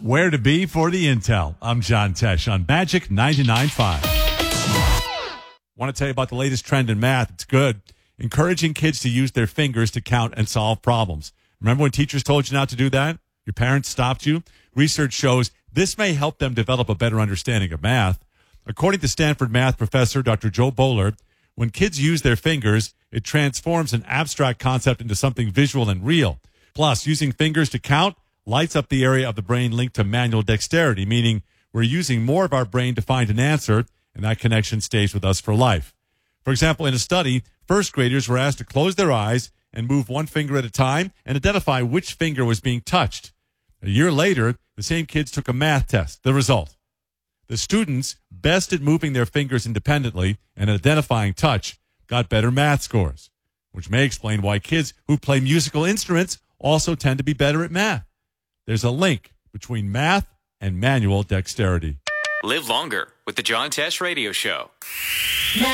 Where to be for the intel. I'm John Tesh on Magic 99.5. Want to tell you about the latest trend in math. It's good. Encouraging kids to use their fingers to count and solve problems. Remember when teachers told you not to do that? Your parents stopped you? Research shows this may help them develop a better understanding of math. According to Stanford math professor Dr. Joe Bowler, when kids use their fingers, it transforms an abstract concept into something visual and real. Plus, using fingers to count lights up the area of the brain linked to manual dexterity, meaning we're using more of our brain to find an answer, and that connection stays with us for life. For example, in a study, first graders were asked to close their eyes and move one finger at a time and identify which finger was being touched. A year later, the same kids took a math test. The result: the students best at moving their fingers independently and identifying touch got better math scores, which may explain why kids who play musical instruments also tend to be better at math. There's a link between math and manual dexterity. Live longer with the John Tesh Radio Show.